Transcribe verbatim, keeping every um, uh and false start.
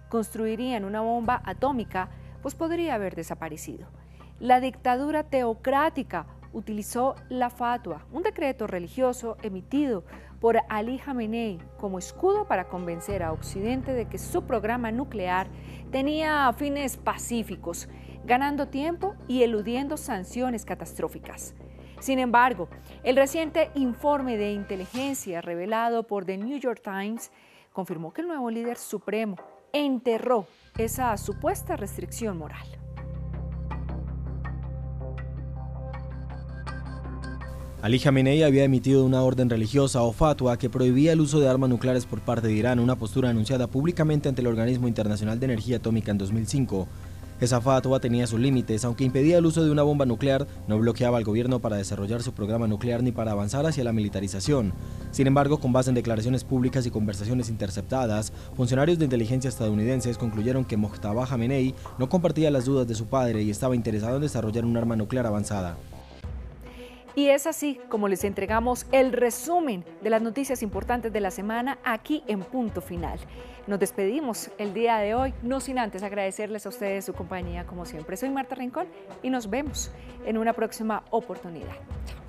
construirían una bomba atómica, pues podría haber desaparecido. La dictadura teocrática utilizó la fatwa, un decreto religioso emitido por Ali Jamenei, como escudo para convencer a Occidente de que su programa nuclear tenía fines pacíficos, ganando tiempo y eludiendo sanciones catastróficas. Sin embargo, el reciente informe de inteligencia revelado por The New York Times confirmó que el nuevo líder supremo enterró esa supuesta restricción moral. Ali Jamenei había emitido una orden religiosa o fatwa que prohibía el uso de armas nucleares por parte de Irán, una postura anunciada públicamente ante el Organismo Internacional de Energía Atómica en dos mil cinco. Esa fatwa tenía sus límites, aunque impedía el uso de una bomba nuclear, no bloqueaba al gobierno para desarrollar su programa nuclear ni para avanzar hacia la militarización. Sin embargo, con base en declaraciones públicas y conversaciones interceptadas, funcionarios de inteligencia estadounidenses concluyeron que Mojtaba Jamenei no compartía las dudas de su padre y estaba interesado en desarrollar un arma nuclear avanzada. Y es así como les entregamos el resumen de las noticias importantes de la semana aquí en Punto Final. Nos despedimos el día de hoy, no sin antes agradecerles a ustedes su compañía como siempre. Soy Marta Rincón y nos vemos en una próxima oportunidad. Chao.